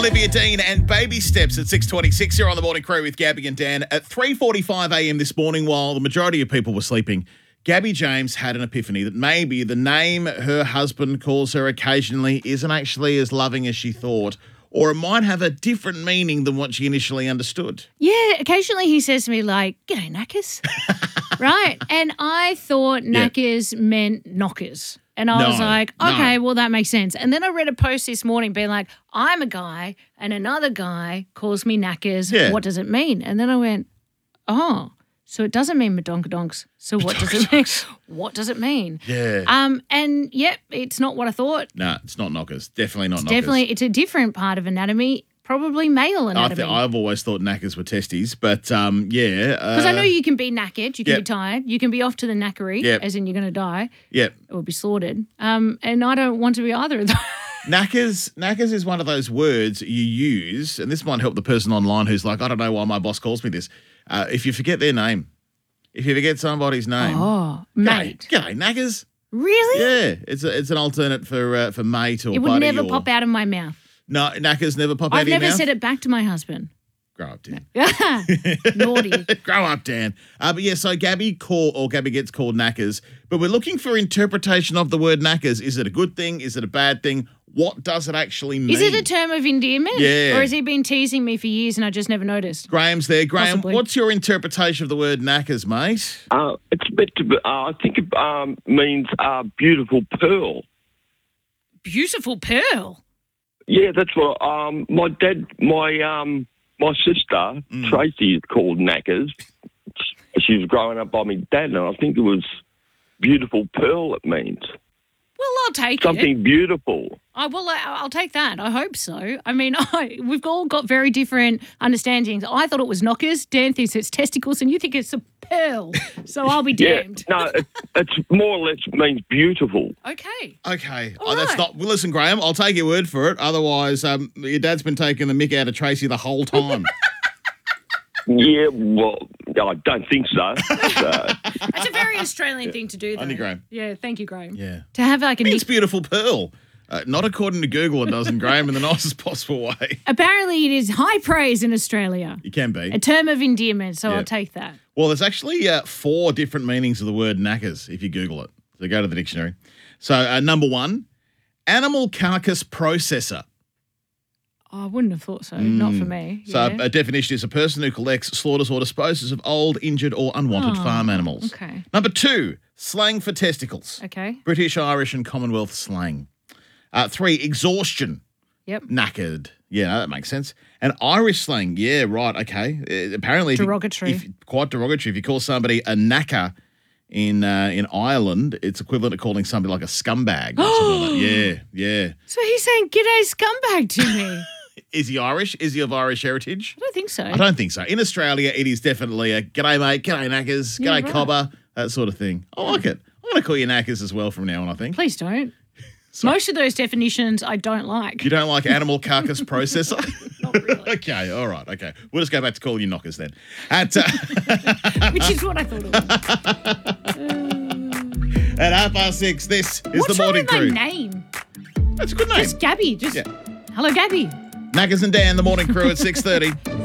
Olivia Dean and Baby Steps at 6:26 here on the Morning Crew with Gabby and Dan. At 3:45 a.m. this morning, while the majority of people were sleeping, Gabby James had an epiphany that maybe the name her husband calls her occasionally isn't actually as loving as she thought, or it might have a different meaning than what she initially understood. Yeah, occasionally he says to me like, "G'day, knackers." Right? And I thought knackers meant knockers. And I was like, okay, well, that makes sense. And then I read a post this morning being like, I'm a guy and another guy calls me knackers. Yeah. What does it mean? And then I went, oh, so it doesn't mean madonkadonks. So what does it mean? What does it mean? Yeah. And yep, it's not what I thought. No, it's not knockers. Definitely not knockers. Definitely, it's a different part of anatomy. Probably male anatomy. I've always thought knackers were testes, but yeah. Because I know you can be knackered, you can be tired, you can be off to the knackery, as in you're going to die. Yep. Or be slaughtered. And I don't want to be either of those. Knackers is one of those words you use, and this might help the person online who's like, I don't know why my boss calls me this. If you forget their name, if you forget somebody's name. Oh, mate. G'day, knackers. Really? Yeah, it's an alternate for mate or it would buddy. never pop out of my mouth. No, knackers never pop out of your mouth? I've never said it back to my husband. Grow up, Dan. Naughty. Grow up, Dan. But yeah, so Gabby gets called knackers, but we're looking for interpretation of the word knackers. Is it a good thing? Is it a bad thing? What does it actually mean? Is it a term of endearment? Yeah. Or has he been teasing me for years and I just never noticed? Graham's there. Graham, Possibly. What's your interpretation of the word knackers, mate? It's meant to. I think it means beautiful pearl. Beautiful pearl? Yeah, that's what my dad, my sister Tracy is called knackers. She was growing up by my dad, and I think it was beautiful pearl. It means Well, I'll take something it. beautiful. I'll take that. I hope so. I mean, we've all got very different understandings. I thought it was knockers. Dan thinks it's testicles, and you think it's a pearl. So I'll be damned. Yeah, no, it's more or less means beautiful. Okay. Okay. All That's right. not. Well, listen, Graham, I'll take your word for it. Otherwise, your dad's been taking the mick out of Tracy the whole time. Yeah, well, I don't think so. That's a very Australian thing to do, though. Only Graham. Yeah, thank you, Graham. Yeah. To have like a It's beautiful pearl. Not according to Google, it doesn't, Graham, in the nicest possible way. Apparently, it is high praise in Australia. You can be. A term of endearment, so Yeah. I'll take that. Well, there's actually 4 different meanings of the word knackers if you Google it. So go to the dictionary. So number 1, animal carcass processor. Oh, I wouldn't have thought so. Not for me. So Yeah. a definition is a person who collects, slaughters or disposes of old, injured or unwanted farm animals. okay. Number 2, slang for testicles. Okay. British, Irish and Commonwealth slang. 3, exhaustion. Yep. Knackered. Yeah, that makes sense. And Irish slang. Yeah, right. Okay. Apparently, Derogatory. Quite derogatory. If you call somebody a knacker in Ireland, it's equivalent to calling somebody like a scumbag. Or something like that. Yeah. So he's saying, "G'day, scumbag" to me. Is he Irish? Is he of Irish heritage? I don't think so. I don't think so. In Australia, it is definitely a g'day, mate, g'day, knackers, g'day, right. cobber, that sort of thing. I like it. I'm going to call you knackers as well from now on, I think. Please don't. Most of those definitions I don't like. You don't like animal carcass processor? Not really. Okay, all right, okay. We'll just go back to calling you knockers then. At Which is what I thought it was. at 6:30, this is What's the wrong Morning with my Crew. name? That's a good name. Just Gabby. Hello, Gabby. Knackers and Dan, the Morning Crew at 6:30.